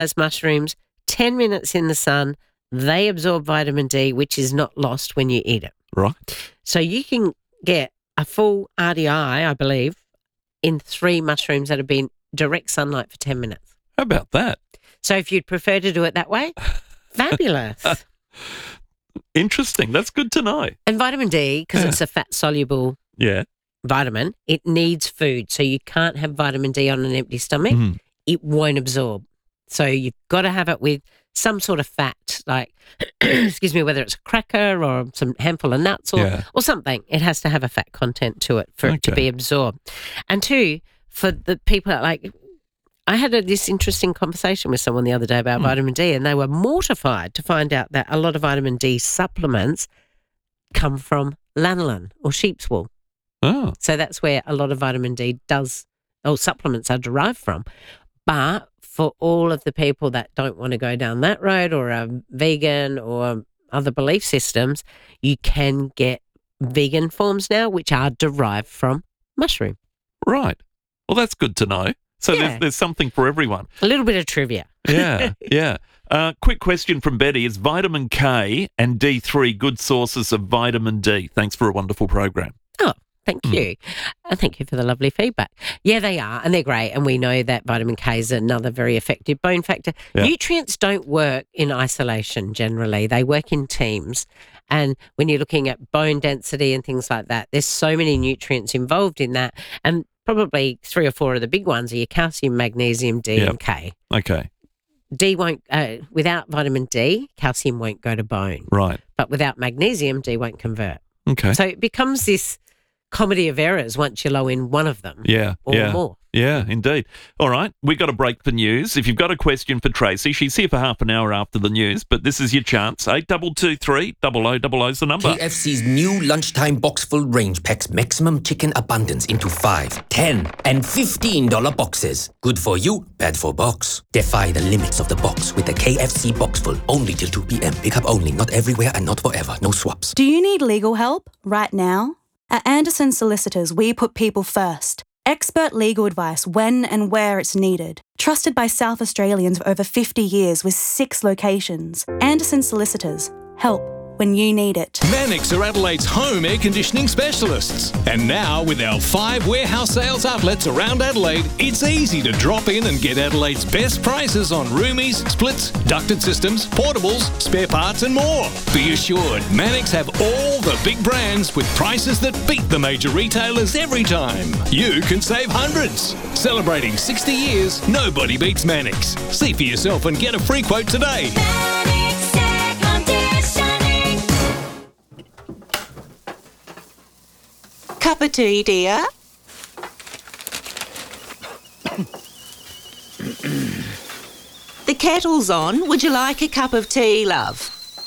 those mushrooms, 10 minutes in the sun, they absorb vitamin D, which is not lost when you eat it. Right. So you can get a full RDI, I believe, in 3 mushrooms that have been direct sunlight for 10 minutes. How about that? So if you'd prefer to do it that way, fabulous. Interesting. That's good to know. And vitamin D, because it's a fat-soluble vitamin, it needs food. So you can't have vitamin D on an empty stomach. Mm. It won't absorb. So you've got to have it with some sort of fat, like, excuse me, whether it's a cracker or some handful of nuts or something. It has to have a fat content to it for it to be absorbed. And 2, for the people that like, I had this interesting conversation with someone the other day about vitamin D, and they were mortified to find out that a lot of vitamin D supplements come from lanolin or sheep's wool. Oh. So that's where a lot of vitamin D supplements are derived from. But for all of the people that don't want to go down that road or are vegan or other belief systems, you can get vegan forms now which are derived from mushroom. Right. Well, that's good to know. So there's something for everyone. A little bit of trivia. Yeah. Quick question from Betty. Is vitamin K and D3 good sources of vitamin D? Thanks for a wonderful program. Oh, thank you. And thank you for the lovely feedback. Yeah, they are, and they're great. And we know that vitamin K is another very effective bone factor. Yeah. Nutrients don't work in isolation generally. They work in teams. And when you're looking at bone density and things like that, there's so many nutrients involved in that. And probably 3 or 4 of the big ones are your calcium, magnesium, D, and K. Okay. D won't, without vitamin D, calcium won't go to bone. Right. But without magnesium, D won't convert. Okay. So it becomes this comedy of errors once you're low in one of them or more. Yeah, indeed. All right, we got a break for news. If you've got a question for Tracy, she's here for half an hour after the news, but this is your chance. 8223 0000 is the number. KFC's new lunchtime box full range packs maximum chicken abundance into 5, 10 and $15 boxes. Good for you, bad for box. Defy the limits of the box with the KFC box full. Only till 2 p.m. Pick up only, not everywhere and not forever. No swaps. Do you need legal help right now? At Anderson Solicitors, we put people first. Expert legal advice when and where it's needed. Trusted by South Australians for over 50 years with 6 locations. Anderson Solicitors. Help when you need it. Mannix are Adelaide's home air conditioning specialists. And now, with our 5 warehouse sales outlets around Adelaide, it's easy to drop in and get Adelaide's best prices on roomies, splits, ducted systems, portables, spare parts and more. Be assured, Mannix have all the big brands with prices that beat the major retailers every time. You can save hundreds. Celebrating 60 years, nobody beats Mannix. See for yourself and get a free quote today. Mannix Air Conditioning. Cup of tea, dear? The kettle's on. Would you like a cup of tea, love?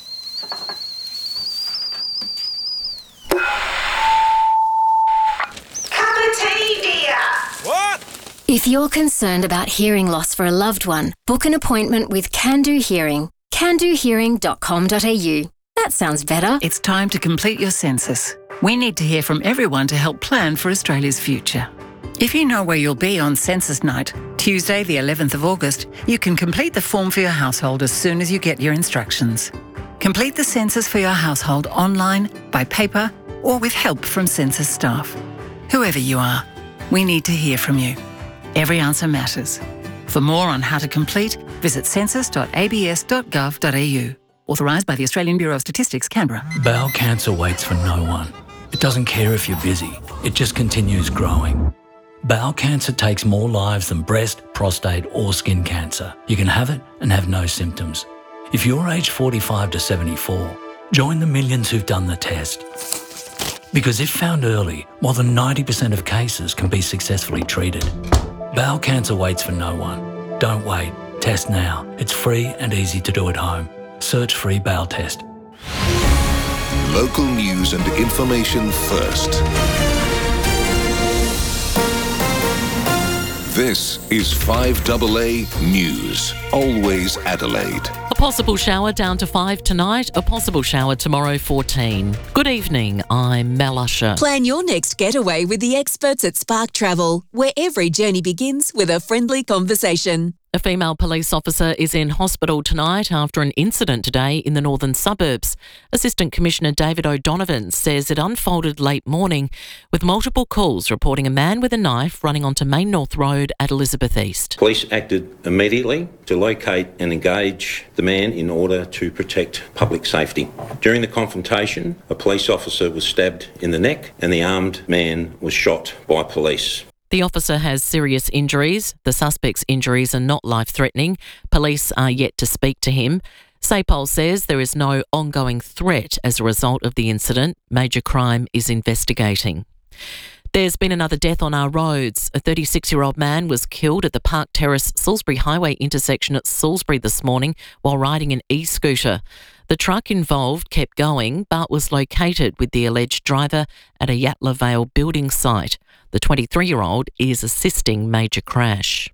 Cup of tea, dear. What? If you're concerned about hearing loss for a loved one, book an appointment with Can Do Hearing. candohearing.com.au. That sounds better. It's time to complete your census. We need to hear from everyone to help plan for Australia's future. If you know where you'll be on census night, Tuesday the 11th of August, you can complete the form for your household as soon as you get your instructions. Complete the census for your household online, by paper, or with help from census staff. Whoever you are, we need to hear from you. Every answer matters. For more on how to complete, visit census.abs.gov.au. Authorised by the Australian Bureau of Statistics, Canberra. Bowel cancer waits for no one. It doesn't care if you're busy. It just continues growing. Bowel cancer takes more lives than breast, prostate or skin cancer. You can have it and have no symptoms. If you're aged 45 to 74, join the millions who've done the test. Because if found early, more than 90% of cases can be successfully treated. Bowel cancer waits for no one. Don't wait. Test now. It's free and easy to do at home. Search free bowel test. Local news and information first. This is 5AA News. Always Adelaide. A possible shower down to 5 tonight, a possible shower tomorrow 14. Good evening, I'm Mel Usher. Plan your next getaway with the experts at Spark Travel, where every journey begins with a friendly conversation. A female police officer is in hospital tonight after an incident today in the northern suburbs. Assistant Commissioner David O'Donovan says it unfolded late morning with multiple calls reporting a man with a knife running onto Main North Road at Elizabeth East. Police acted immediately to locate and engage the man in order to protect public safety. During the confrontation, a police officer was stabbed in the neck and the armed man was shot by police. The officer has serious injuries. The suspect's injuries are not life-threatening. Police are yet to speak to him. SAPOL says there is no ongoing threat as a result of the incident. Major Crime is investigating. There's been another death on our roads. A 36-year-old man was killed at the Park Terrace Salisbury Highway intersection at Salisbury this morning while riding an e-scooter. The truck involved kept going but was located with the alleged driver at a Yatla Vale building site. The 23-year-old is assisting major crash.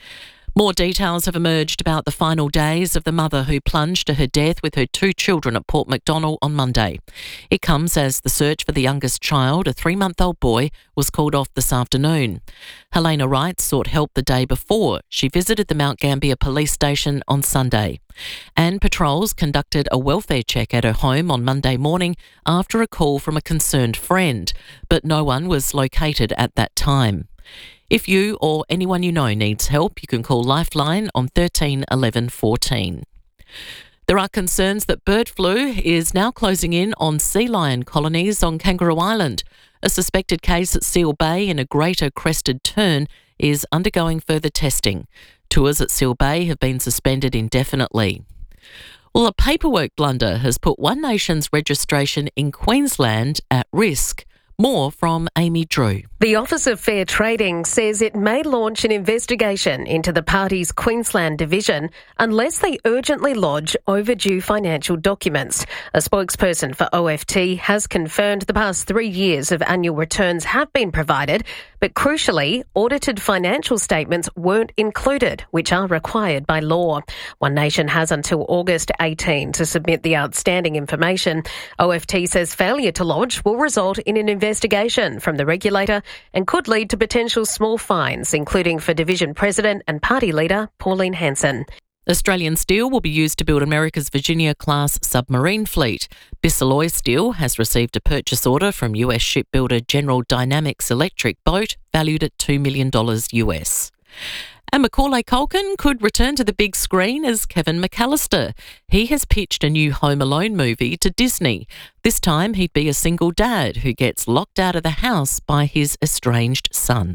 More details have emerged about the final days of the mother who plunged to her death with her 2 children at Port Macdonald on Monday. It comes as the search for the youngest child, a 3-month-old boy, was called off this afternoon. Helena Wright sought help the day before. She visited the Mount Gambier police station on Sunday. And patrols conducted a welfare check at her home on Monday morning after a call from a concerned friend, but no one was located at that time. If you or anyone you know needs help, you can call Lifeline on 13 11 14. There are concerns that bird flu is now closing in on sea lion colonies on Kangaroo Island. A suspected case at Seal Bay in a greater crested tern is undergoing further testing. Tours at Seal Bay have been suspended indefinitely. Well, a paperwork blunder has put One Nation's registration in Queensland at risk. More from Amy Drew. The Office of Fair Trading says it may launch an investigation into the party's Queensland division unless they urgently lodge overdue financial documents. A spokesperson for OFT has confirmed the past 3 years of annual returns have been provided, but crucially, audited financial statements weren't included, which are required by law. One Nation has until August 18 to submit the outstanding information. OFT says failure to lodge will result in an investigation from the regulator and could lead to potential small fines, including for Division President and Party Leader Pauline Hanson. Australian steel will be used to build America's Virginia-class submarine fleet. Bisalloy Steel has received a purchase order from US shipbuilder General Dynamics Electric Boat valued at $2 million US. And Macaulay Culkin could return to the big screen as Kevin McAllister. He has pitched a new Home Alone movie to Disney. This time he'd be a single dad who gets locked out of the house by his estranged son.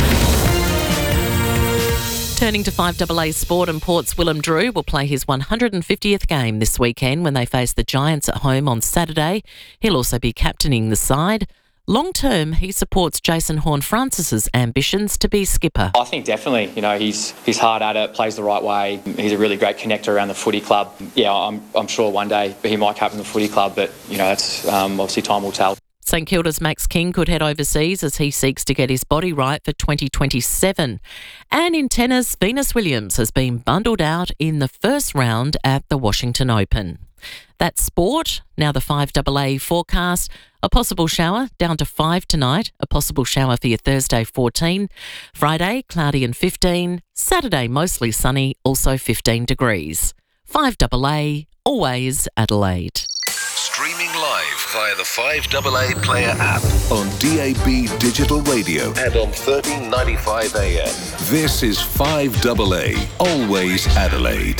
Turning to 5AA sport, and Port's Willem Drew will play his 150th game this weekend when they face the Giants at home on Saturday. He'll also be captaining the side. Long term, he supports Jason Horne-Francis's ambitions to be skipper. I think definitely. You know, he's hard at it, plays the right way. He's a really great connector around the footy club. Yeah, I'm sure one day he might captain the footy club, but you know, that's obviously time will tell. St Kilda's Max King could head overseas as he seeks to get his body right for 2027. And in tennis, Venus Williams has been bundled out in the first round at the Washington Open. That's sport. Now the 5AA forecast. A possible shower down to 5 tonight. A possible shower for your Thursday 14. Friday, cloudy and 15. Saturday, mostly sunny, also 15 degrees. 5AA, always Adelaide. Streaming live via the 5AA Player app on DAB Digital Radio and on 1395 AM. This is 5AA, always Adelaide.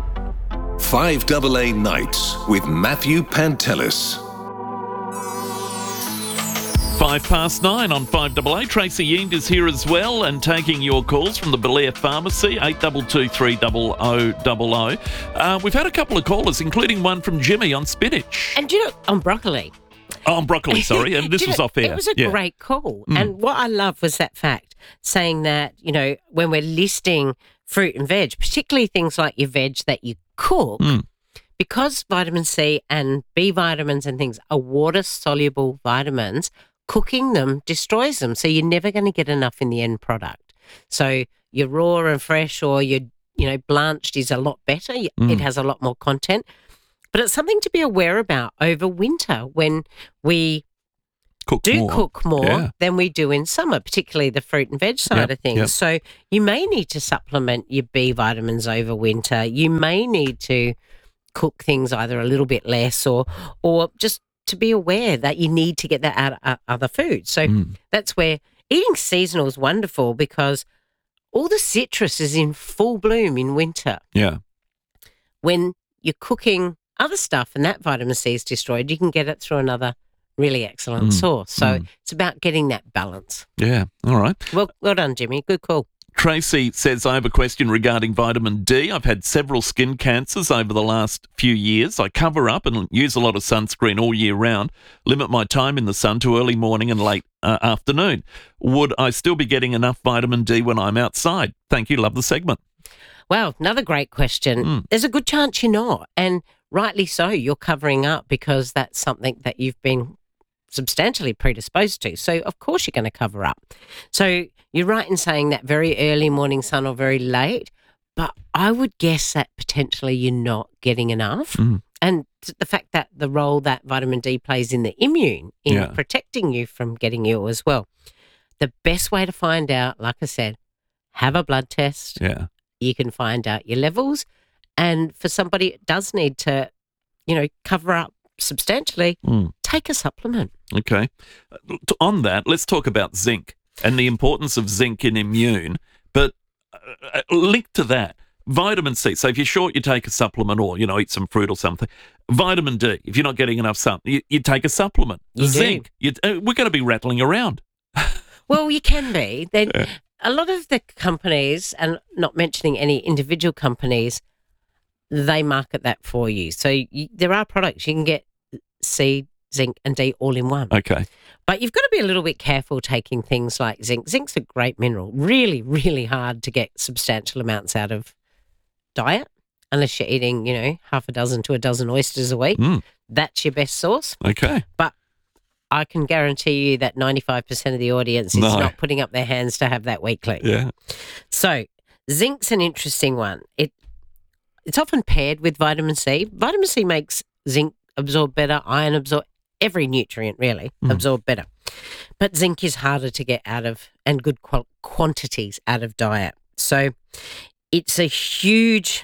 5AA Nights with Matthew Pantelis. 9:05 on 5AA. Tracy Yend is here as well and taking your calls from the Belair Pharmacy, 8223 30000. We've had a couple of callers, including one from Jimmy on spinach. And you know, on broccoli. Oh, on broccoli, sorry. And this was off air. It was a great call. And what I love was that fact, saying that, you know, when we're listing fruit and veg, particularly things like your veg that you cook, because vitamin C and B vitamins and things are water-soluble vitamins, cooking them destroys them. So you're never going to get enough in the end product. So your raw and fresh or your, you know, blanched is a lot better. It has a lot more content. But it's something to be aware about over winter when we cook more than we do in summer, particularly the fruit and veg side of things. Yep. So you may need to supplement your B vitamins over winter. You may need to cook things either a little bit less or just to be aware that you need to get that out of other foods. So that's where eating seasonal is wonderful because all the citrus is in full bloom in winter. Yeah. When you're cooking other stuff and that vitamin C is destroyed, you can get it through another really excellent source. So it's about getting that balance. Yeah. All right. Well done, Jimmy. Good call. Tracy says, I have a question regarding vitamin D. I've had several skin cancers over the last few years. I cover up and use a lot of sunscreen all year round, limit my time in the sun to early morning and late afternoon. Would I still be getting enough vitamin D when I'm outside? Thank you. Love the segment. Well, another great question. There's a good chance you're not, and rightly so. You're covering up because that's something that you've been substantially predisposed to. So, of course, you're going to cover up. So you're right in saying that very early morning sun or very late, but I would guess that potentially you're not getting enough. And the fact that the role that vitamin D plays in the immune, in protecting you from getting ill as well. The best way to find out, like I said, have a blood test. Yeah. You can find out your levels. And for somebody that does need to, cover up substantially, take a supplement. Okay. On that, let's talk about zinc and the importance of zinc in immune. But linked to that, vitamin C. So if you're short, you take a supplement or, eat some fruit or something. Vitamin D, if you're not getting enough sun, you take a supplement. Zinc, we're going to be rattling around. Well, you can be. Then a lot of the companies, and not mentioning any individual companies, they market that for you. So there are products you can get C, zinc and D all in one. Okay. But you've got to be a little bit careful taking things like zinc. Zinc's a great mineral. Really, really hard to get substantial amounts out of diet unless you're eating, half a dozen to a dozen oysters a week. That's your best source. Okay. But I can guarantee you that 95% of the audience is not putting up their hands to have that weekly. Yeah. So zinc's an interesting one. It's often paired with vitamin C. Vitamin C makes zinc absorb better, iron absorb, every nutrient really absorb better. But zinc is harder to get out of and good quantities out of diet. So it's a huge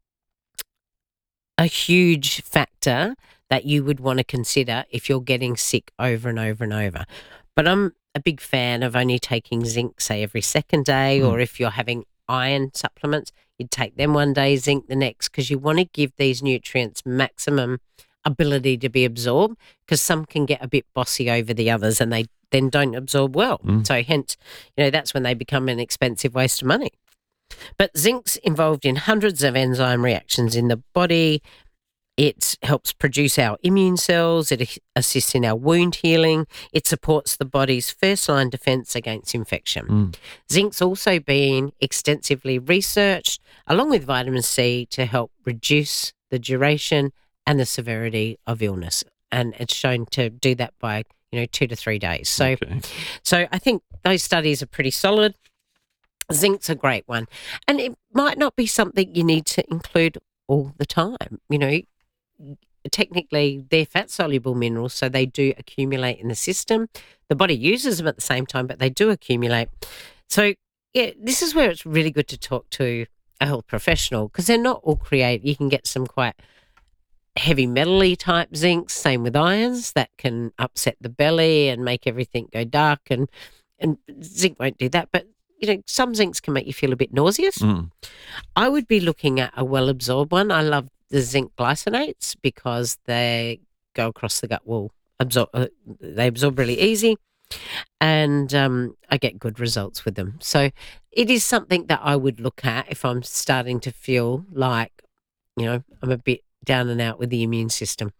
factor that you would want to consider if you're getting sick over and over and over. But I'm a big fan of only taking zinc, say, every second day, or if you're having iron supplements, you'd take them one day, zinc the next, because you want to give these nutrients maximum ability to be absorbed, because some can get a bit bossy over the others and they then don't absorb well. So hence, that's when they become an expensive waste of money. But zinc's involved in hundreds of enzyme reactions in the body. It helps produce our immune cells. It assists in our wound healing. It supports the body's first-line defense against infection. Zinc's also been extensively researched, along with vitamin C, to help reduce the duration and the severity of illness. And it's shown to do that by, 2 to 3 days. So, so I think those studies are pretty solid. Zinc's a great one. And it might not be something you need to include all the time. Technically, they're fat-soluble minerals, so they do accumulate in the system. The body uses them at the same time, but they do accumulate. So, this is where it's really good to talk to a health professional, because they're not all created. You can get some quite heavy metal-y type zincs, same with irons, that can upset the belly and make everything go dark, and zinc won't do that. But, some zincs can make you feel a bit nauseous. I would be looking at a well-absorbed one. I love the zinc glycinates because they go across the gut wall. They absorb really easy, and I get good results with them. So it is something that I would look at if I'm starting to feel like, I'm a bit down and out with the immune system.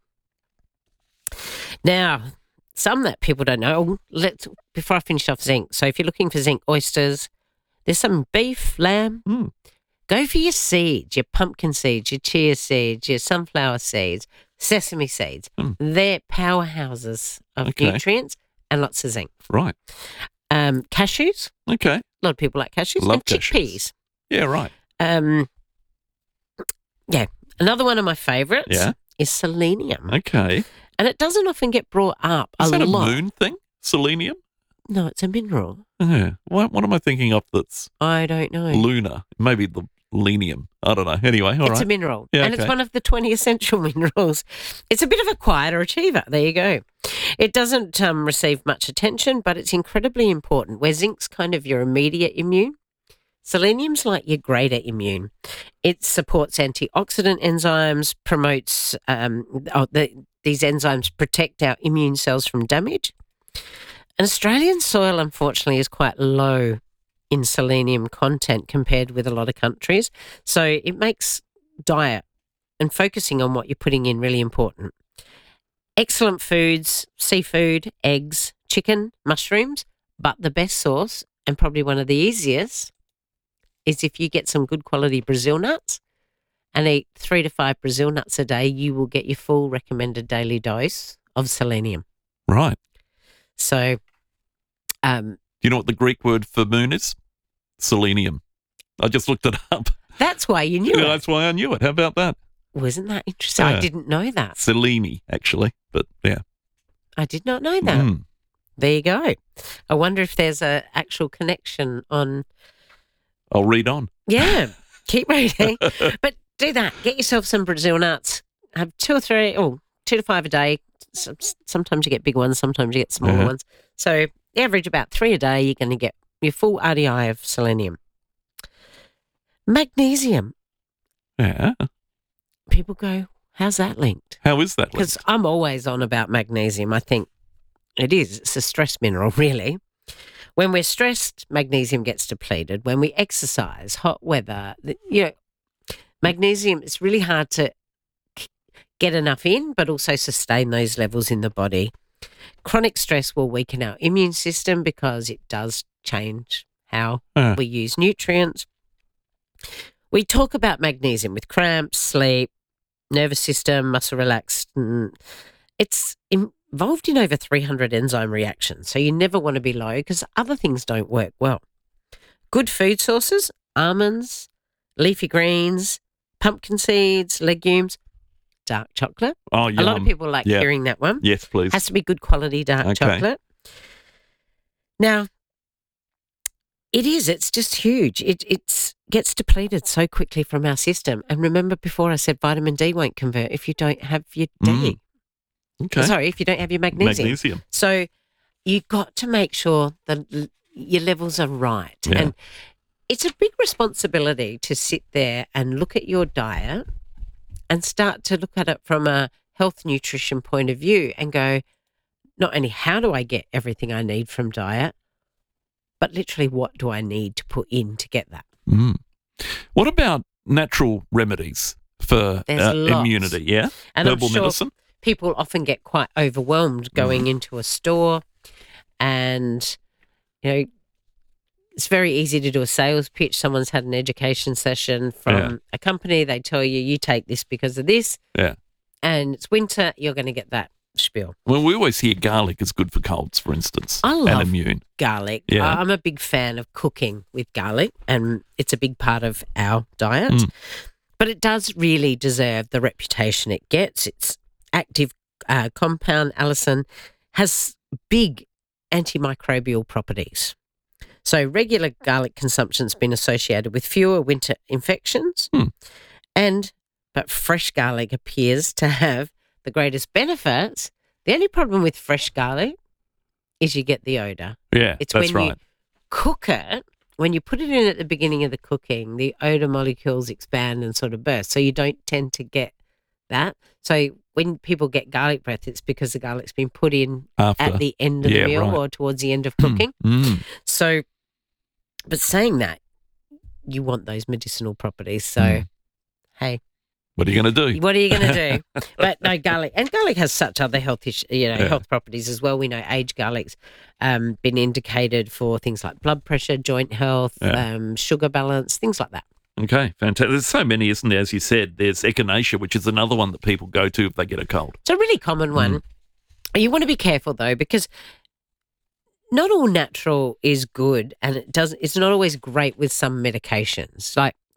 Now, some that people don't know, before I finish off zinc. So if you're looking for zinc, oysters, there's some beef, lamb. Go for your seeds, your pumpkin seeds, your chia seeds, your sunflower seeds, sesame seeds. They're powerhouses of nutrients and lots of zinc. Right. Cashews. Okay. A lot of people like cashews. Love and chickpeas. Yeah, right. Another one of my favourites is selenium. Okay. And it doesn't often get brought up Is that lot. a moon thing? Selenium? No, it's a mineral. Yeah. What am I thinking of that's I don't know. lunar? Maybe the selenium. I don't know. Anyway, all right. It's a mineral. Yeah, and okay. it's one of the 20 essential minerals. It's a bit of a quieter achiever. There you go. It doesn't receive much attention, but it's incredibly important. Where zinc's kind of your immediate immune, selenium's like your greater immune. It supports antioxidant enzymes, promotes these enzymes protect our immune cells from damage. And Australian soil, unfortunately, is quite low in selenium content compared with a lot of countries. So it makes diet and focusing on what you're putting in really important. Excellent foods, seafood, eggs, chicken, mushrooms, but the best source, and probably one of the easiest, is if you get some good quality Brazil nuts and eat 3 to 5 Brazil nuts a day, you will get your full recommended daily dose of selenium. Right. So, Do you know what the Greek word for moon is? Selenium. I just looked it up. That's why you knew it. That's why I knew it. How about that? Wasn't that interesting? Yeah. I didn't know that. Selene, actually. But yeah. I did not know that. Mm. There you go. I wonder if there's an actual connection on. I'll read on. Yeah, keep reading. But do that. Get yourself some Brazil nuts. Have 2 to 5 a day. Sometimes you get big ones, sometimes you get smaller ones. So the average about 3 a day, you're going to get your full RDI of selenium. Magnesium. Yeah. People go, how's that linked? How is that linked? Because I'm always on about magnesium. I think it is. It's a stress mineral, really. When we're stressed, magnesium gets depleted. When we exercise, hot weather, magnesium, it's really hard to get enough in, but also sustain those levels in the body. Chronic stress will weaken our immune system because it does change how we use nutrients. We talk about magnesium with cramps, sleep, nervous system, muscle relax. It's involved in over 300 enzyme reactions, so you never want to be low because other things don't work well. Good food sources, almonds, leafy greens, pumpkin seeds, legumes, dark chocolate. Oh, yum. A lot of people like hearing that one. Yes, please. Has to be good quality dark chocolate. Now, it's just huge. It gets depleted so quickly from our system. And remember before I said vitamin D won't convert if you don't have your D. Okay. Sorry, if you don't have your magnesium. Magnesium. So you've got to make sure that your levels are right. Yeah. And it's a big responsibility to sit there and look at your diet and start to look at it from a health nutrition point of view and go, not only how do I get everything I need from diet, but literally what do I need to put in to get that? Mm. What about natural remedies for immunity? Yeah, and herbal I'm sure medicine. People often get quite overwhelmed going into a store, and it's very easy to do a sales pitch. Someone's had an education session from a company. They tell you take this because of this. Yeah, and it's winter. You're going to get that spiel. Well, we always hear garlic is good for colds, for instance. I love and immune. garlic. Yeah. I'm a big fan of cooking with garlic, and it's a big part of our diet. But it does really deserve the reputation it gets. Its active compound, allicin, has big antimicrobial properties. So regular garlic consumption's been associated with fewer winter infections, but fresh garlic appears to have the greatest benefits. The only problem with fresh garlic is you get the odour. Yeah, it's that's when right. you cook it, when you put it in at the beginning of the cooking, the odour molecules expand and sort of burst. So you don't tend to get that. So when people get garlic breath, it's because the garlic's been put in at the end of the meal or towards the end of cooking. So, but saying that, you want those medicinal properties. So, hey. What are you going to do? What are you going to do? But no, garlic has such other health health properties as well. We know aged garlic's been indicated for things like blood pressure, joint health, sugar balance, things like that. Okay, fantastic. There's so many, isn't there? As you said, there's echinacea, which is another one that people go to if they get a cold. It's a really common one. You want to be careful though, because not all natural is good, and it's not always great with some medications. Like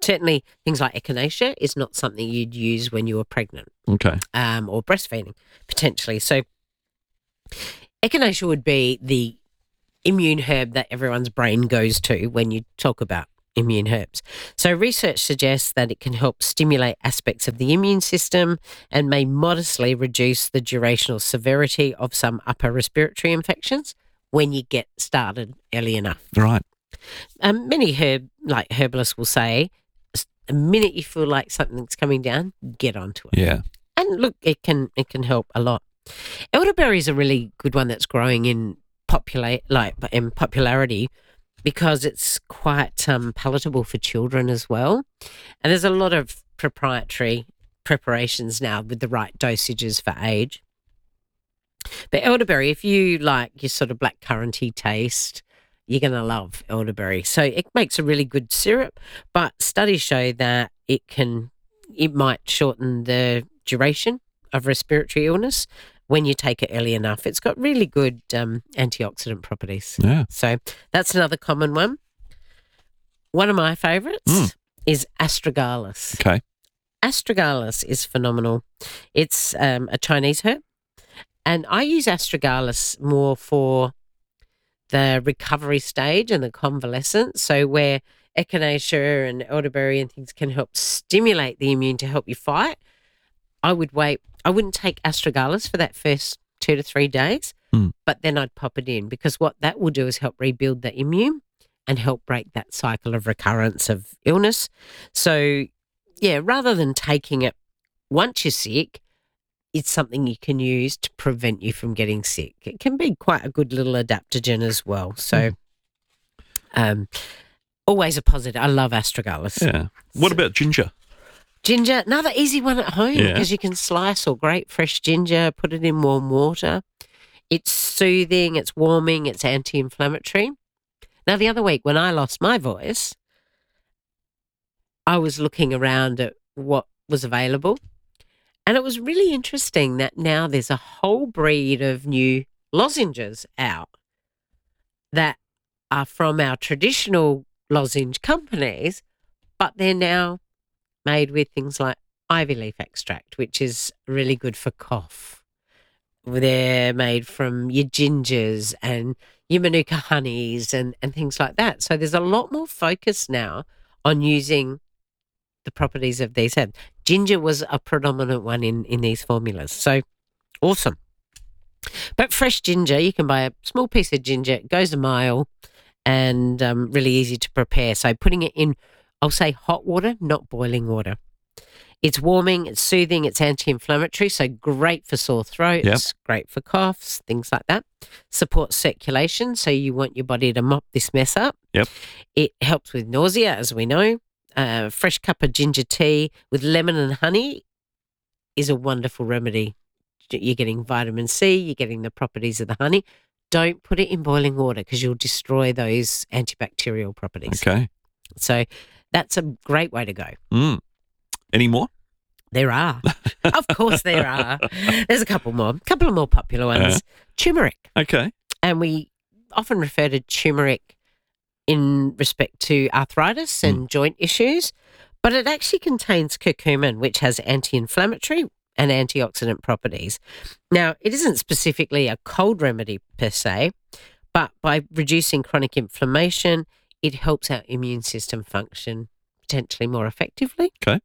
Certainly things like echinacea is not something you'd use when you were pregnant. Okay. Or breastfeeding, potentially. So echinacea would be the immune herb that everyone's brain goes to when you talk about immune herbs. So research suggests that it can help stimulate aspects of the immune system and may modestly reduce the durational severity of some upper respiratory infections when you get started early enough. Right. Many herbalists will say, the minute you feel like something's coming down, get onto it. Yeah. And look, it can help a lot. Elderberry is a really good one that's growing in popularity because it's quite palatable for children as well. And there's a lot of proprietary preparations now with the right dosages for age. But elderberry, if you like your sort of blackcurranty taste, you're going to love elderberry. So it makes a really good syrup, but studies show that it might shorten the duration of respiratory illness when you take it early enough. It's got really good antioxidant properties. Yeah. So that's another common one. One of my favourites is astragalus. Okay. Astragalus is phenomenal. It's a Chinese herb, and I use astragalus more for the recovery stage and the convalescence. So where echinacea and elderberry and things can help stimulate the immune to help you fight, I would wait. I wouldn't take astragalus for that first 2 to 3 days, but then I'd pop it in, because what that will do is help rebuild the immune and help break that cycle of recurrence of illness. So, yeah, rather than taking it once you're sick, it's something you can use to prevent you from getting sick. It can be quite a good little adaptogen as well. So, always a positive. I love astragalus. Yeah. What about ginger? Ginger, another easy one at home, Yeah. because you can slice or grate fresh ginger, put it in warm water. It's soothing, it's warming, it's anti-inflammatory. Now, the other week when I lost my voice, I was looking around at what was available, and it was really interesting that now there's a whole breed of new lozenges out that are from our traditional lozenge companies, but they're now made with things like ivy leaf extract, which is really good for cough. They're made from your gingers and your manuka honeys and things like that. So there's a lot more focus now on using the properties of these herbs. Ginger was a predominant one in these formulas. So awesome. But fresh ginger, you can buy a small piece of ginger. It goes a mile and really easy to prepare. So putting it in, I'll say hot water, not boiling water. It's warming, it's soothing, it's anti-inflammatory, so great for sore throats, great for coughs, things like that. Supports circulation, so you want your body to mop this mess up. Yep. It helps with nausea, as we know. Fresh cup of ginger tea with lemon and honey is a wonderful remedy. You're getting vitamin C, you're getting the properties of the honey. Don't put it in boiling water, because you'll destroy those antibacterial properties. Okay. So that's a great way to go. Any more? There are. Of course there are. There's a couple of more popular ones. Turmeric. Okay. And we often refer to turmeric in respect to arthritis and joint issues, but it actually contains curcumin, which has anti-inflammatory and antioxidant properties. Now, it isn't specifically a cold remedy per se, but by reducing chronic inflammation, it helps our immune system function potentially more effectively. Okay.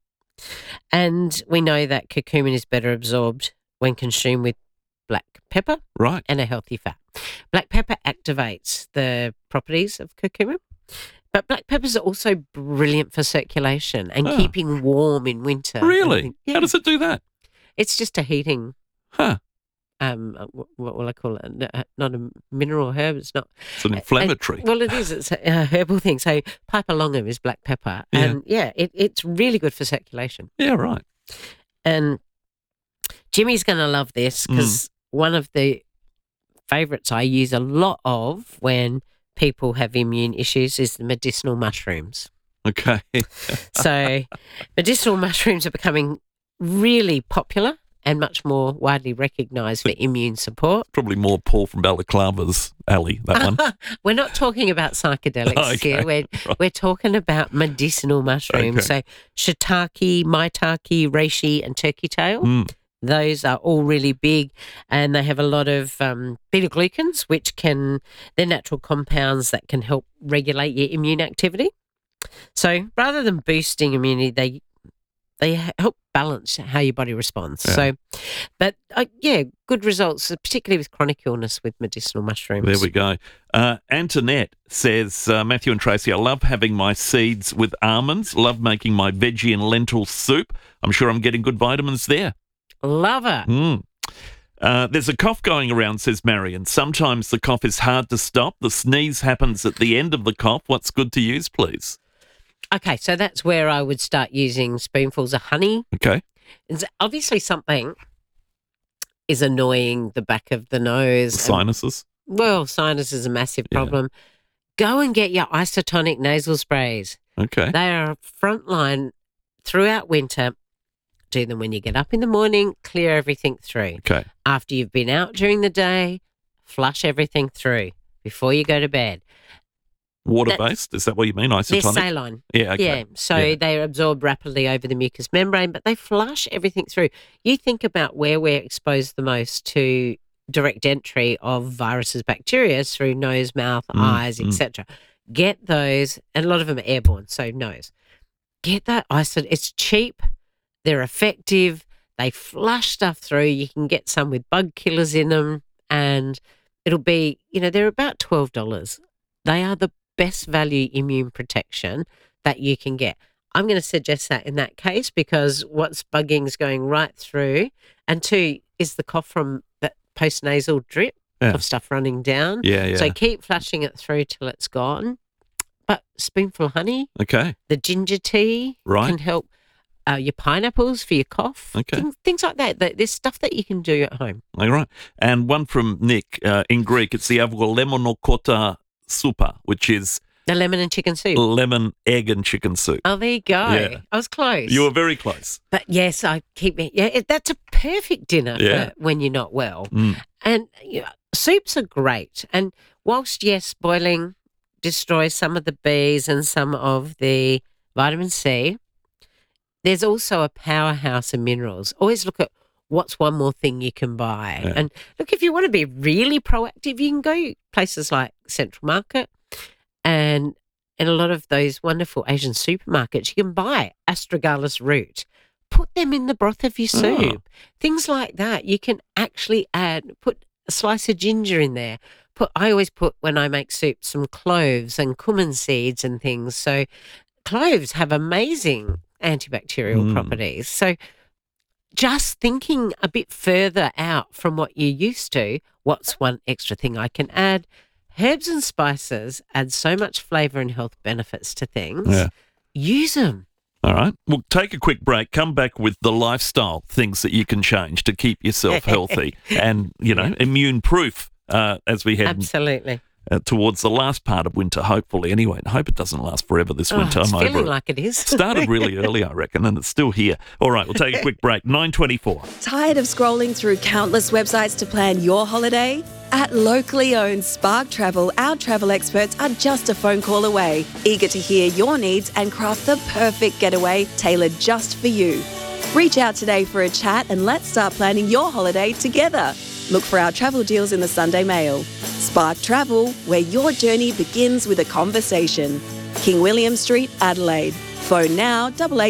And we know that curcumin is better absorbed when consumed with black pepper and a healthy fat. Black pepper activates the properties of curcumin, but black peppers are also brilliant for circulation and keeping warm in winter. Really? How does it do that? It's just a heating. Huh. What will I call it? Not a mineral herb. It's not. It's an inflammatory. Well, it is. It's a herbal thing. So piper longum is black pepper, and it's really good for circulation. Yeah, right. And Jimmy's going to love this, because one of the favourites I use a lot of when people have immune issues is the medicinal mushrooms. Okay. So medicinal mushrooms are becoming really popular and much more widely recognised for immune support. Probably more Paul from Balaclava's alley, that one. We're not talking about psychedelics here. We're talking about medicinal mushrooms. Okay. So shiitake, maitake, reishi and turkey tail. Those are all really big, and they have a lot of beta-glucans, which they're natural compounds that can help regulate your immune activity. So rather than boosting immunity, they help balance how your body responds. Yeah. So, but good results, particularly with chronic illness with medicinal mushrooms. There we go. Antoinette says, Matthew and Tracy, I love having my seeds with almonds, love making my veggie and lentil soup. I'm sure I'm getting good vitamins there. Love it. There's a cough going around, says Marion. Sometimes the cough is hard to stop. The sneeze happens at the end of the cough. What's good to use, please? Okay, so that's where I would start using spoonfuls of honey. Okay. It's obviously something is annoying the back of the nose. Sinuses? Sinus is a massive problem. Go and get your isotonic nasal sprays. Okay. They are frontline throughout winter. Do them when you get up in the morning, clear everything through. Okay. After you've been out during the day, flush everything through before you go to bed. Water-based? Is that what you mean, isotonic? They're saline. Yeah, okay. Yeah, so they absorb rapidly over the mucous membrane, but they flush everything through. You think about where we're exposed the most to direct entry of viruses, bacteria through nose, mouth, eyes, etc. Get those, and a lot of them are airborne, so nose. Get that isotonic. It's cheap. They're effective. They flush stuff through. You can get some with bug killers in them, and it'll be, they're about $12. They are the best value immune protection that you can get. I'm going to suggest that in that case, because what's bugging is going right through, and two is the cough from that post-nasal drip of stuff running down. So keep flushing it through till it's gone. But spoonful of honey, the ginger tea can help. Your pineapples for your cough, things like that. There's stuff that you can do at home. All right. And one from Nick, in Greek, it's the avgolemonokota soupa, which is the lemon and chicken soup. Lemon, egg and chicken soup. Oh, there you go. Yeah. I was close. You were very close. But yes, that's a perfect dinner for when you're not well. And soups are great. And whilst, yes, boiling destroys some of the Bs and some of the vitamin C, there's also a powerhouse of minerals. Always look at what's one more thing you can buy. Yeah. And look, if you want to be really proactive, you can go places like Central Market and in a lot of those wonderful Asian supermarkets, you can buy astragalus root. Put them in the broth of your soup. Things like that. You can actually put a slice of ginger in there. I always put, when I make soup, some cloves and cumin seeds and things. So cloves have amazing antibacterial properties. So just thinking a bit further out from what you're used to, what's one extra thing I can add? Herbs and spices add so much flavour and health benefits to things. Yeah. Use them. All right. We'll take a quick break, come back with the lifestyle things that you can change to keep yourself healthy and, immune-proof as we head absolutely towards the last part of winter, hopefully. Anyway, I hope it doesn't last forever this winter. It's I'm feeling over it. like it is. Started really early, I reckon, and it's still here. All right, we'll take a quick break. 9:24. Tired of scrolling through countless websites to plan your holiday? At locally owned Spark Travel, our travel experts are just a phone call away, eager to hear your needs and craft the perfect getaway tailored just for you. Reach out today for a chat and let's start planning your holiday together. Look for our travel deals in the Sunday Mail. Spark Travel, where your journey begins with a conversation. King William Street, Adelaide. Phone now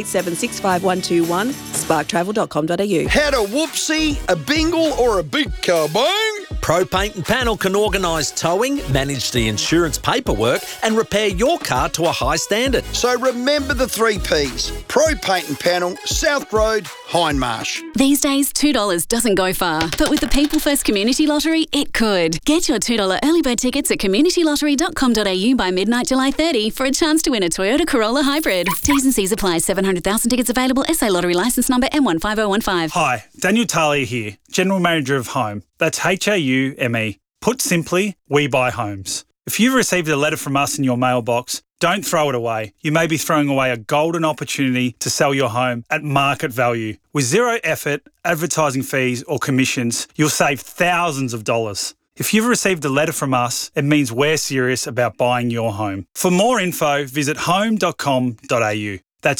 88765121 sparktravel.com.au. Had a whoopsie, a bingle or a big kabong? Pro Paint and Panel can organise towing, manage the insurance paperwork and repair your car to a high standard. So remember the 3 Ps. Pro Paint and Panel, South Road, Hindmarsh. These days, $2 doesn't go far, but with the People First Community Lottery, it could. Get your $2 early bird tickets at communitylottery.com.au by midnight July 30 for a chance to win a Toyota Corolla Hybrid. T's and C's apply. 700,000 tickets available. SA Lottery licence number M15015. Hi, Daniel Talia here, General Manager of Home. That's HAUME. Put simply, we buy homes. If you've received a letter from us in your mailbox, don't throw it away. You may be throwing away a golden opportunity to sell your home at market value. With zero effort, advertising fees or commissions, you'll save thousands of dollars. If you've received a letter from us, it means we're serious about buying your home. For more info, visit home.com.au. That's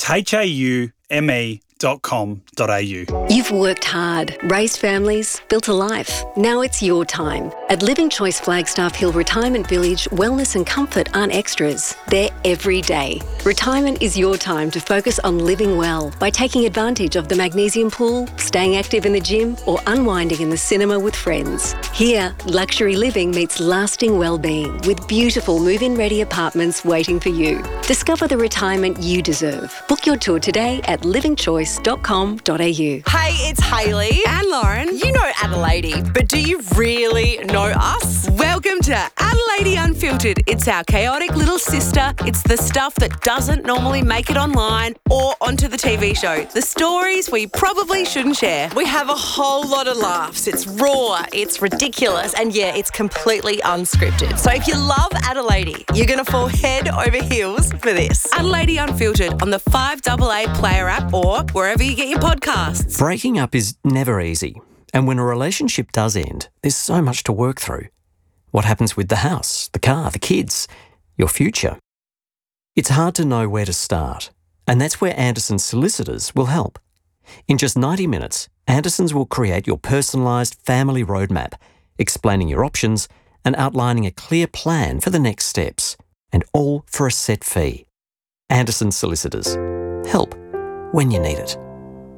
haume.com.au. You've worked hard, raised families, built a life. Now it's your time. At Living Choice Flagstaff Hill Retirement Village, wellness and comfort aren't extras. They're every day. Retirement is your time to focus on living well by taking advantage of the magnesium pool, staying active in the gym, or unwinding in the cinema with friends. Here, luxury living meets lasting well-being with beautiful move-in ready apartments waiting for you. Discover the retirement you deserve. Book your tour today at livingchoice.com.au. Hey, it's Hayley and Lauren. You know Adelaide, but do you really know us? Welcome to Adelaide Unfiltered. It's our chaotic little sister. It's the stuff that doesn't normally make it online or onto the TV show. The stories we probably shouldn't share. We have a whole lot of laughs. It's raw, it's ridiculous, and yeah, it's completely unscripted. So if you love Adelaide, you're going to fall head over heels for this. Adelaide Unfiltered on the 5AA Player app or wherever you get your podcasts. Breaking up is never easy. And when a relationship does end, there's so much to work through. What happens with the house, the car, the kids, your future? It's hard to know where to start. And that's where Anderson Solicitors will help. In just 90 minutes, Andersons will create your personalised family roadmap, explaining your options and outlining a clear plan for the next steps, and all for a set fee. Anderson Solicitors. Help when you need it.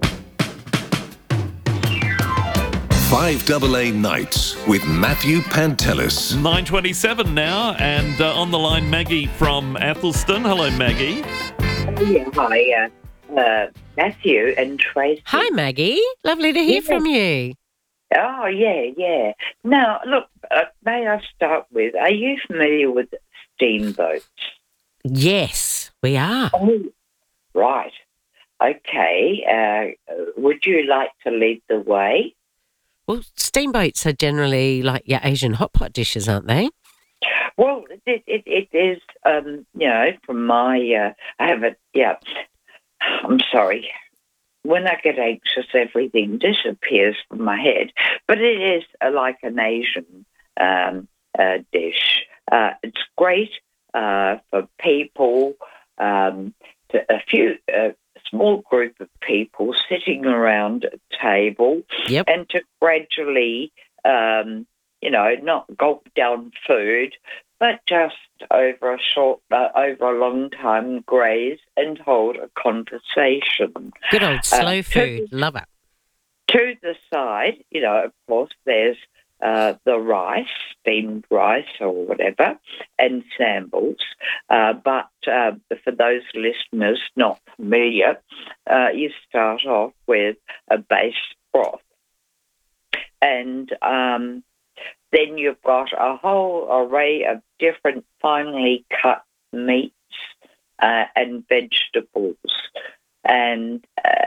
5AA Nights with Matthew Pantelis. 9:27 now, and on the line, Maggie from Athelston. Hello, Maggie. Yeah, hi, Matthew and Tracy. Hi, Maggie. Lovely to hear from you. Oh, yeah. Now, look, may I start with, are you familiar with steamboats? Yes, we are. Oh, right. Okay. Would you like to lead the way? Well, steamboats are generally like your Asian hot pot dishes, aren't they? Well, it is, from my, I have a, I'm sorry. When I get anxious, everything disappears from my head. But it is like an Asian dish. It's great for people, a small group of people sitting around a table, and to gradually, not gulp down food, but just over a long time, graze and hold a conversation. Good old slow food. Love it. To the side, of course, there's the rice, steamed rice or whatever, and sambles. But for those listeners not familiar, you start off with a base broth. And then you've got a whole array of different finely cut meats and vegetables. And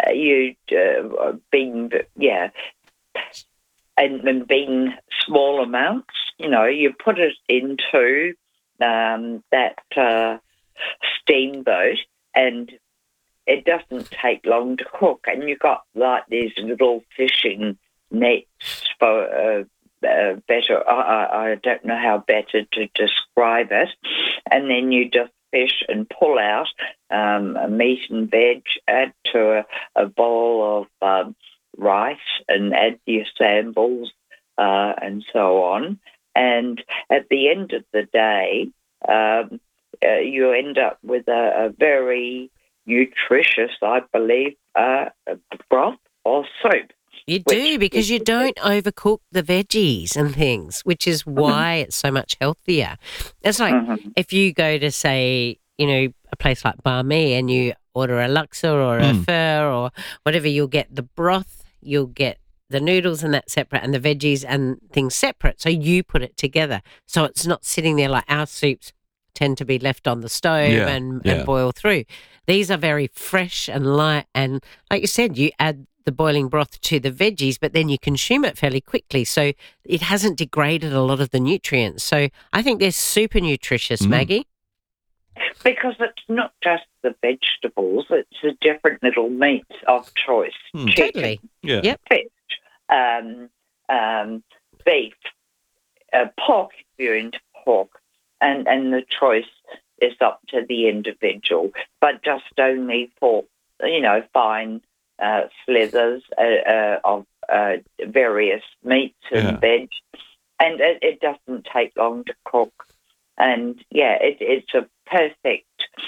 and being small amounts, you put it into that steamboat, and it doesn't take long to cook. And you've got like these little fishing nets for better. I don't know how better to describe it. And then you just fish and pull out meat and veg, add to a bowl of rice and add your sambles and so on. And at the end of the day, you end up with a very nutritious, I believe, broth or soup. You do, because you don't overcook the veggies and things, which is why it's so much healthier. It's like if you go to, say, a place like Bar Me and you order a laksa or a pho or whatever, you'll get the broth, you'll get the noodles and that separate, and the veggies and things separate. So you put it together. So it's not sitting there like our soups tend to be left on the stove and boil through. These are very fresh and light, and like you said, you add the boiling broth to the veggies, but then you consume it fairly quickly. So it hasn't degraded a lot of the nutrients. So I think they're super nutritious, Maggie. Because it's not just the vegetables, it's the different little meats of choice. Totally. Yeah. Yep. Fish, beef, pork if you're into pork, and the choice is up to the individual, but just only for, fine slithers of various meats and veg. And it doesn't take long to cook. And, it's a perfect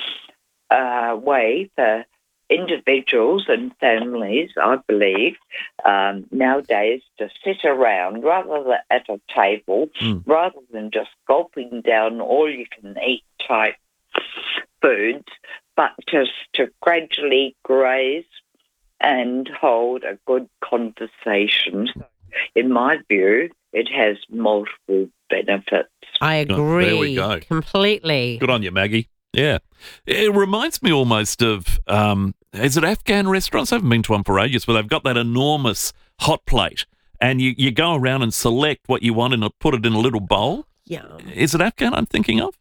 way for individuals and families, I believe, nowadays to sit around rather than at a table, rather than just gulping down all-you-can-eat type foods, but just to gradually graze and hold a good conversation. In my view, it has multiple benefits. I agree. There we go. Completely. Good on you, Maggie. Yeah. It reminds me almost of, is it Afghan restaurants? I haven't been to one for ages, but they've got that enormous hot plate and you go around and select what you want and put it in a little bowl. Yeah. Is it Afghan I'm thinking of?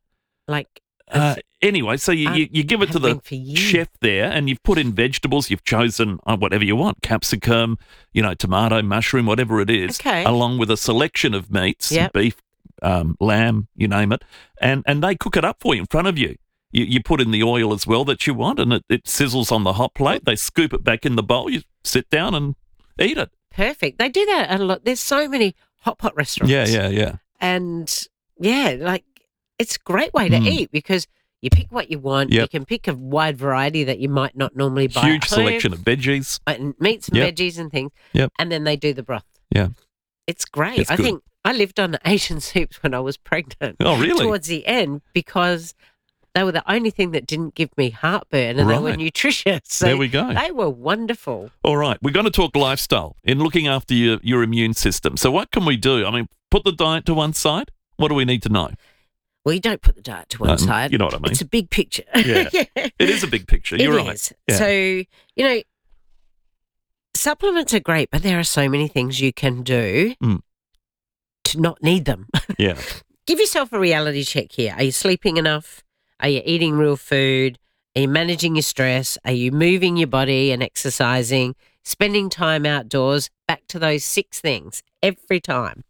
Anyway, so you give it to the chef there and you've put in vegetables, you've chosen whatever you want, capsicum, tomato, mushroom, whatever it is, along with a selection of meats, beef, lamb, you name it, and they cook it up for you in front of you. You put in the oil as well that you want and it sizzles on the hot plate. They scoop it back in the bowl, you sit down and eat it. Perfect. They do that a lot. There's so many hot pot restaurants. Yeah. And, it's a great way to eat because you pick what you want. You can pick a wide variety that you might not normally buy. Huge selection of veggies. Meats and veggies and things. Yep. And then they do the broth. Yeah. It's great. It's I good. think I lived on Asian soups when I was pregnant. Oh, really? Towards the end because they were the only thing that didn't give me heartburn and they were nutritious. So there we go. They were wonderful. All right. We're going to talk lifestyle in looking after your immune system. So what can we do? I mean, put the diet to one side. What do we need to know? Well, you don't put the diet to one side. You know what I mean. It's a big picture. Yeah. It is a big picture. You're right. It is. Yeah. So, supplements are great, but there are so many things you can do to not need them. Yeah. Give yourself a reality check here. Are you sleeping enough? Are you eating real food? Are you managing your stress? Are you moving your body and exercising? Spending time outdoors? Back to those 6 things every time.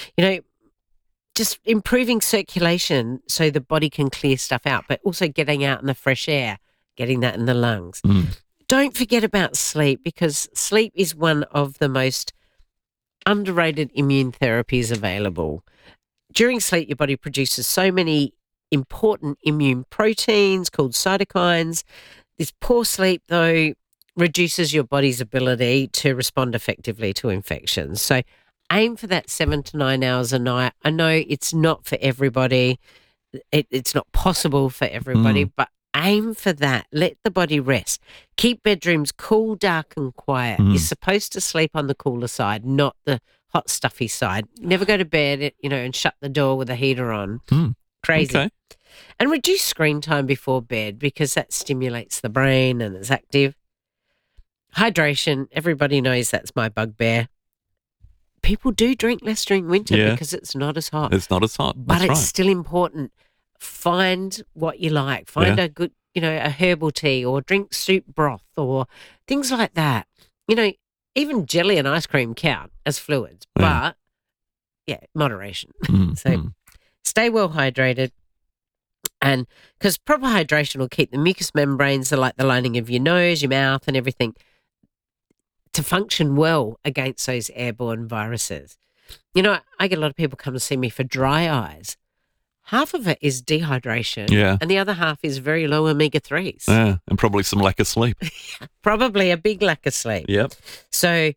Just improving circulation so the body can clear stuff out, but also getting out in the fresh air, getting that in the lungs. Don't forget about sleep because sleep is one of the most underrated immune therapies available. During sleep, your body produces so many important immune proteins called cytokines. This poor sleep, though, reduces your body's ability to respond effectively to infections. So aim for that 7 to 9 hours a night. I know it's not for everybody. It's not possible for everybody, but aim for that. Let the body rest. Keep bedrooms cool, dark and quiet. You're supposed to sleep on the cooler side, not the hot, stuffy side. Never go to bed, and shut the door with the heater on. Crazy. Okay. And reduce screen time before bed because that stimulates the brain and it's active. Hydration, everybody knows that's my bugbear. People do drink less during winter because it's not as hot. It's not as hot. But That's it's still important. Find what you like. Find a good, a herbal tea or drink soup broth or things like that. Even jelly and ice cream count as fluids, but moderation. So stay well hydrated. And because proper hydration will keep the mucous membranes, like the lining of your nose, your mouth and everything, to function well against those airborne viruses. I get a lot of people come to see me for dry eyes. Half of it is dehydration and the other half is very low omega-3s. Yeah, and probably some lack of sleep. Probably a big lack of sleep. Yep. So,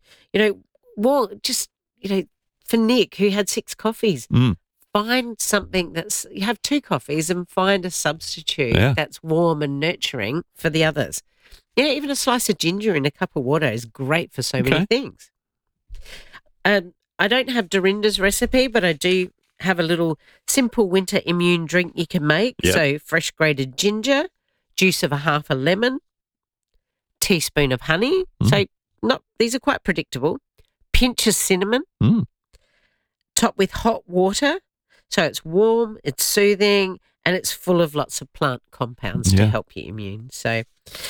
for Nick, who had 6 coffees, find something you have 2 coffees and find a substitute that's warm and nurturing for the others. Even a slice of ginger in a cup of water is great for so many things. I don't have Dorinda's recipe, but I do have a little simple winter immune drink you can make. Yep. So fresh grated ginger, juice of a half a lemon, teaspoon of honey. So these are quite predictable. Pinch of cinnamon. Top with hot water. So it's warm, it's soothing, and it's full of lots of plant compounds to help your immune. So,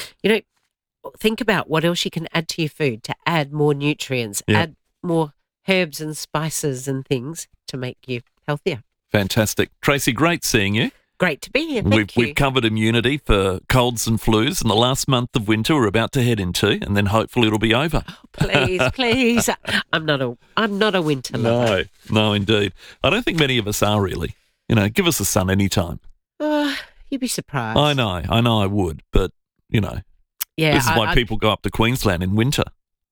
think about what else you can add to your food to add more nutrients, add more herbs and spices and things to make you healthier. Fantastic. Tracy, great seeing you. Great to be here. Thank you. We've covered immunity for colds and flus in the last month of winter we're about to head into, and then hopefully it'll be over. Oh, please. I'm not a winter lover. No, indeed. I don't think many of us are really. Give us the sun anytime. You'd be surprised. I know I would, but, this is why people go up to Queensland in winter.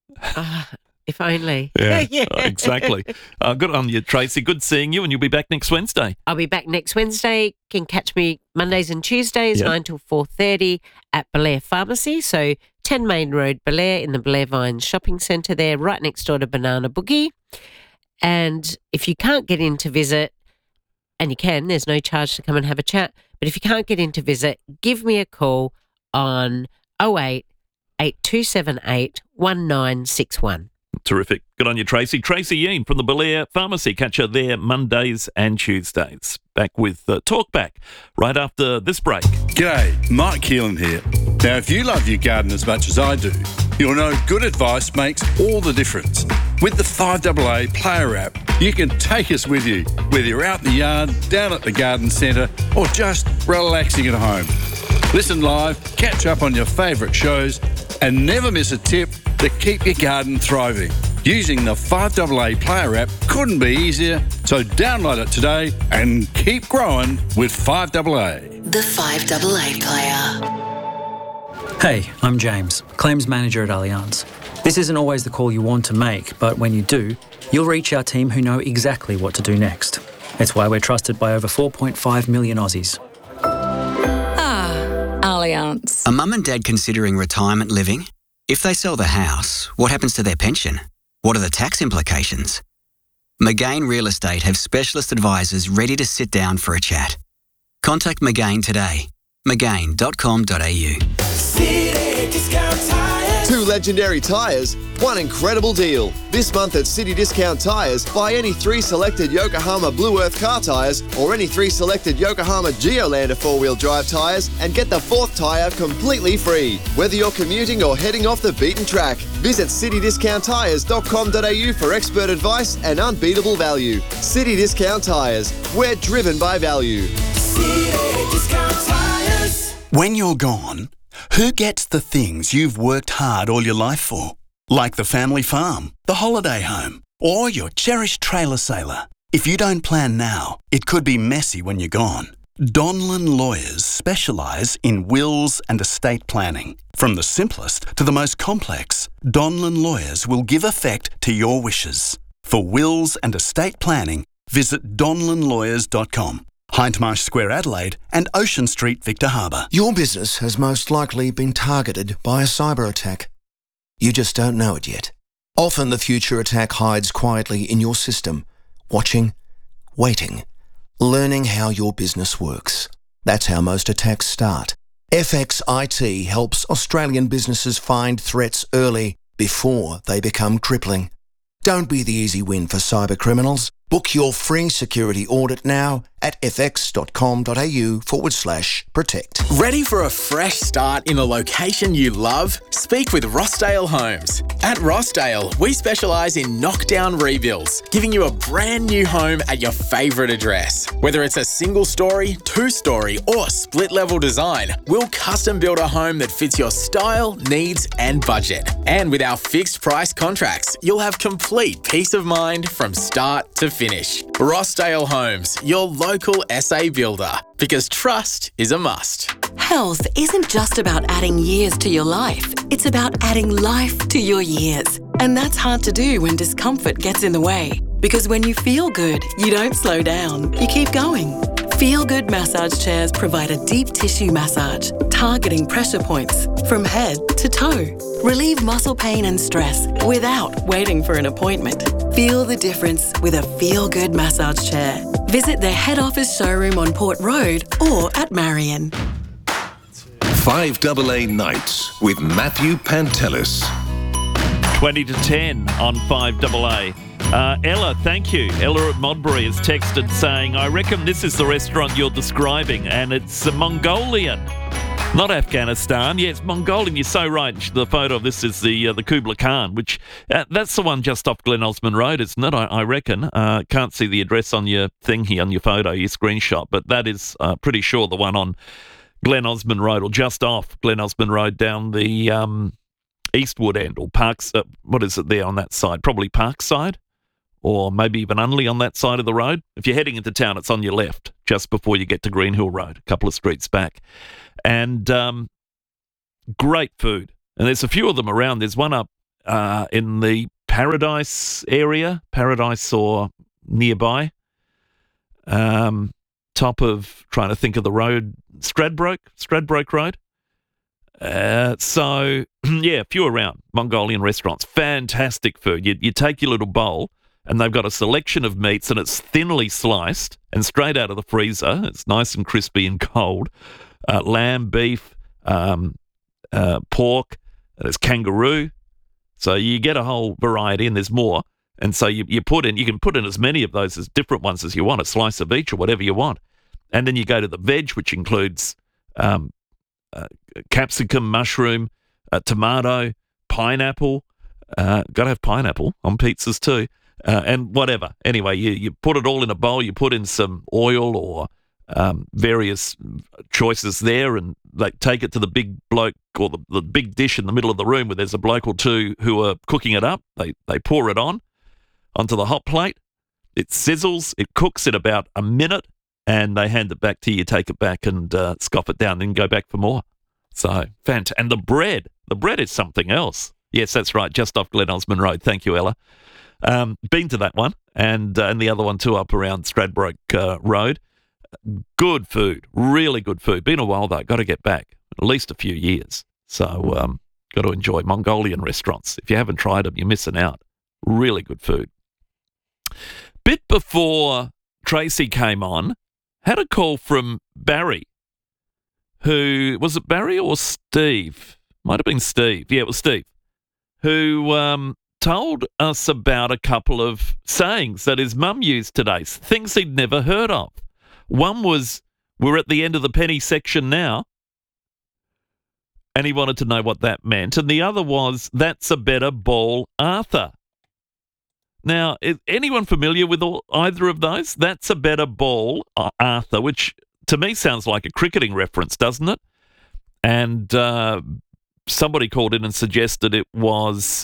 If only. Yeah, exactly. Good on you, Tracy. Good seeing you, and you'll be back next Wednesday. I'll be back next Wednesday. Can catch me Mondays and Tuesdays, 9 till 4:30 at Belair Pharmacy. So 10 Main Road, Belair, in the Belair Vines Shopping Centre there, right next door to Banana Boogie. And if you can't get in to visit, and you can, there's no charge to come and have a chat, but if you can't get in to visit, give me a call on 08 8278 1961. Terrific. Good on you, Tracy. Tracy Yeen from the Belair Pharmacy. Catch her there Mondays and Tuesdays. Back with Talkback right after this break. G'day, Mike Keelan here. Now, if you love your garden as much as I do, you'll know good advice makes all the difference. With the 5AA Player app, you can take us with you, whether you're out in the yard, down at the garden centre, or just relaxing at home. Listen live, catch up on your favourite shows, and never miss a tip to keep your garden thriving. Using the 5AA Player app couldn't be easier, so download it today and keep growing with 5AA. The 5AA Player. Hey, I'm James, Claims Manager at Allianz. This isn't always the call you want to make, but when you do, you'll reach our team who know exactly what to do next. It's why we're trusted by over 4.5 million Aussies. Allianz. A mum and dad considering retirement living? If they sell the house, what happens to their pension? What are the tax implications? McGain Real Estate have specialist advisors ready to sit down for a chat. Contact McGain today. McGain.com.au. City Discount Tires. 2 legendary tyres, 1 incredible deal. This month at City Discount Tyres, buy any 3 selected Yokohama Blue Earth car tyres or any 3 selected Yokohama Geolander 4-wheel drive tyres and get the 4th tyre completely free. Whether you're commuting or heading off the beaten track, visit citydiscounttyres.com.au for expert advice and unbeatable value. City Discount Tyres, we're driven by value. City Discount Tyres. When you're gone, who gets the things you've worked hard all your life for? Like the family farm, the holiday home, or your cherished trailer sailor. If you don't plan now, it could be messy when you're gone. Donlan Lawyers specialise in wills and estate planning. From the simplest to the most complex, Donlan Lawyers will give effect to your wishes. For wills and estate planning, visit donlanlawyers.com. Hindmarsh Square, Adelaide, and Ocean Street, Victor Harbour. Your business has most likely been targeted by a cyber attack. You just don't know it yet. Often the future attack hides quietly in your system, watching, waiting, learning how your business works. That's how most attacks start. FX IT helps Australian businesses find threats early before they become crippling. Don't be the easy win for cyber criminals. Book your free security audit now at fx.com.au/protect. Ready for a fresh start in a location you love? Speak with Rossdale Homes. At Rossdale, we specialise in knockdown rebuilds, giving you a brand new home at your favourite address. Whether it's a single story, 2-story or split level design, we'll custom build a home that fits your style, needs and budget. And with our fixed price contracts, you'll have complete peace of mind from start to finish. Rossdale Homes, your local SA builder, because trust is a must. Health isn't just about adding years to your life. It's about adding life to your years. And that's hard to do when discomfort gets in the way. Because when you feel good, you don't slow down. You keep going. Feel Good massage chairs provide a deep tissue massage, targeting pressure points from head to toe. Relieve muscle pain and stress without waiting for an appointment. Feel the difference with a Feel Good massage chair. Visit their head office showroom on Port Road or at Marion. 5AA Nights with Matthew Pantelis. 20 to 10 on 5AA. Ella, thank you. Ella at Modbury has texted saying, I reckon this is the restaurant you're describing, and it's Mongolian. Not Afghanistan. Yeah, it's Mongolian. You're so right. The photo of this is the Kubla Khan, which that's the one just off Glen Osmond Road, isn't it? I reckon. Can't see the address on your thing here, on your photo, your screenshot, but that is pretty sure the one on Glen Osmond Road, or just off Glen Osmond Road down the Eastwood end, or Parks. What is it there on that side? Probably Parkside, or maybe even Unley on that side of the road. If you're heading into town, it's on your left, just before you get to Green Hill Road, a couple of streets back. And great food. And there's a few of them around. There's one up in the Paradise area, Paradise or nearby. Top of, trying to think of the road, Stradbroke Road. So, yeah, a few around, Mongolian restaurants. Fantastic food. You take your little bowl, and they've got a selection of meats, and it's thinly sliced and straight out of the freezer. It's nice and crispy and cold. Lamb, beef, pork, there's kangaroo. So you get a whole variety, and there's more. And so you can put in as many of those as different ones as you want, a slice of each or whatever you want. And then you go to the veg, which includes capsicum, mushroom, tomato, pineapple. Got to have pineapple on pizzas too, and whatever. Anyway, you put it all in a bowl. You put in some oil or various choices there, and they take it to the big bloke, or the big dish in the middle of the room where there's a bloke or two who are cooking it up. They pour it onto the hot plate. It sizzles. It cooks in about a minute, and they hand it back to you. You take it back and scoff it down, then go back for more. So, fantastic. And the bread is something else. Yes, that's right, just off Glen Osmond Road. Thank you, Ella. Been to that one, and the other one too up around Stradbroke Road. Good food, really good food. Been a while though, got to get back, at least a few years. So, got to enjoy Mongolian restaurants. If you haven't tried them, you're missing out. Really good food. Bit before Tracy came on, had a call from Barry, who, was it Barry or Steve? Might have been Steve. Yeah, it was Steve, who told us about a couple of sayings that his mum used today, things he'd never heard of. One was, we're at the end of the penny section now, and he wanted to know what that meant. And the other was, that's a better ball, Arthur. Now, is anyone familiar with either of those? That's a better ball, Arthur, which to me sounds like a cricketing reference, doesn't it? And somebody called in and suggested it was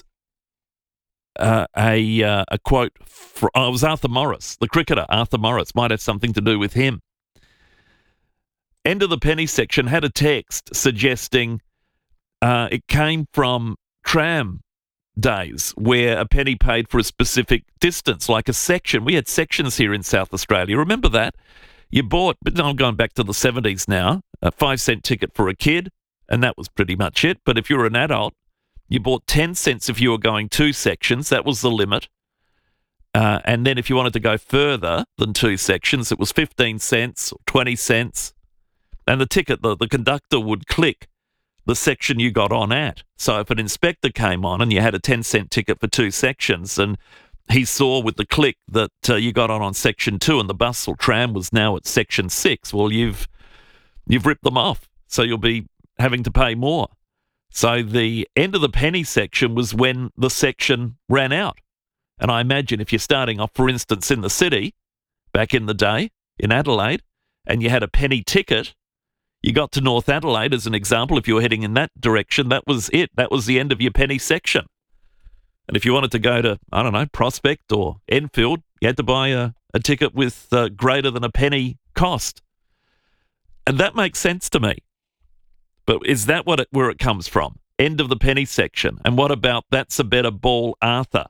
a quote from, it was Arthur Morris, the cricketer, Arthur Morris, might have something to do with him. End of the penny section had a text suggesting it came from tram days where a penny paid for a specific distance, like a section. We had sections here in South Australia. Remember that? You bought, but I'm going back to the 70s now, a 5-cent ticket for a kid, and that was pretty much it. But if you were an adult, you bought 10 cents if you were going 2 sections. That was the limit. And then if you wanted to go further than 2 sections, it was 15 cents or 20 cents. And the ticket, the conductor would click the section you got on at. So if an inspector came on and you had a 10-cent ticket for 2 sections, and he saw with the click that you got on section 2 and the bus or tram was now at section 6, well, you've ripped them off. So you'll be having to pay more. So the end of the penny section was when the section ran out. And I imagine if you're starting off, for instance, in the city, back in the day, in Adelaide, and you had a penny ticket, you got to North Adelaide, as an example, if you were heading in that direction, that was it. That was the end of your penny section. And if you wanted to go to, I don't know, Prospect or Enfield, you had to buy a ticket with greater than a penny cost. And that makes sense to me. But is that where it comes from? End of the penny section. And what about that's a better ball, Arthur?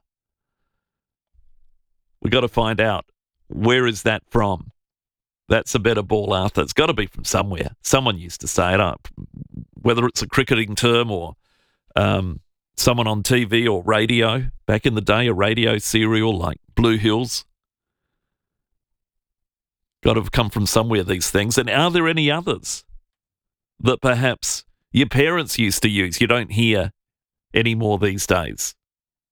We got to find out, where is that from? That's a better ball, Arthur. It's got to be from somewhere. Someone used to say it up, whether it's a cricketing term or someone on TV or radio. Back in the day, a radio serial like Blue Hills. Got to have come from somewhere, these things. And are there any others that perhaps your parents used to use, you don't hear anymore these days?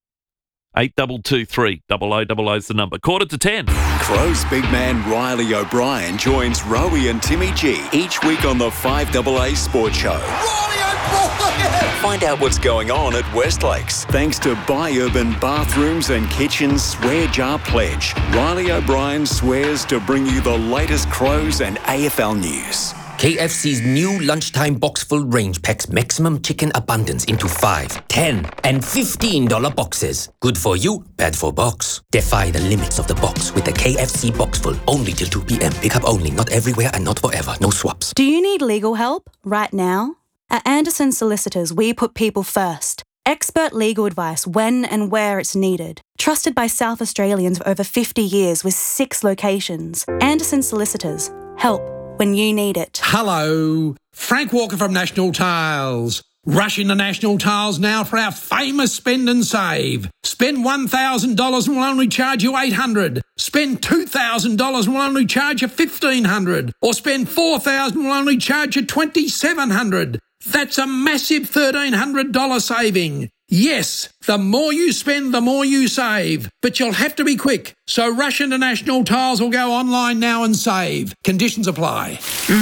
8223 0000 is the number. 9:45. Crow's big man Riley O'Brien joins Rowie and Timmy G each week on the 5AA Sports Show. Riley O'Brien! Find out what's going on at Westlakes. Thanks to Buy Urban Bathrooms and Kitchens Swear Jar Pledge. Riley O'Brien swears to bring you the latest Crows and AFL news. KFC's new lunchtime box-full range packs maximum chicken abundance into 5, 10 and $15 boxes. Good for you, bad for box. Defy the limits of the box with the KFC box-full. Only till 2 p.m. Pick up only, not everywhere and not forever. No swaps. Do you need legal help right now? At Anderson Solicitors, we put people first. Expert legal advice when and where it's needed. Trusted by South Australians for over 50 years with 6 locations. Anderson Solicitors. Help when you need it. Hello, Frank Walker from National Tiles. Rush into National Tiles now for our famous spend and save. Spend $1,000 and we'll only charge you $800. Spend $2,000 and we'll only charge you $1,500. Or spend $4,000 and we'll only charge you $2,700. That's a massive $1,300 saving. Yes, the more you spend, the more you save. But you'll have to be quick. So rush into National Tiles or go online now and save. Conditions apply.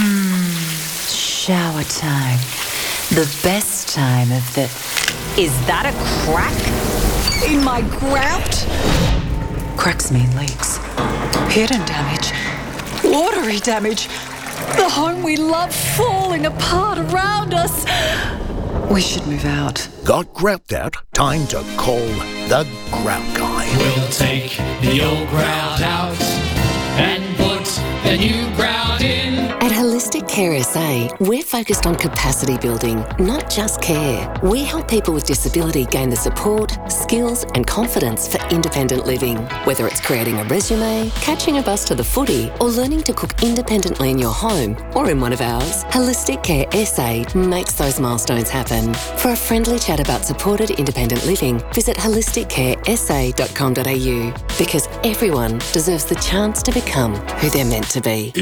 Shower time. The best time of the... Is that a crack in my grout? Cracks mean leaks. Hidden damage. Watery damage. The home we love falling apart around us. We should move out. Got grout out? Time to call the Grout Guy. We'll take the old grout out and put the new grout in. At Holistic Care SA, we're focused on capacity building, not just care. We help people with disability gain the support, skills and confidence for independent living. Whether it's creating a resume, catching a bus to the footy, or learning to cook independently in your home or in one of ours, Holistic Care SA makes those milestones happen. For a friendly chat about supported independent living, visit holisticcaresa.com.au because everyone deserves the chance to become who they're meant to be.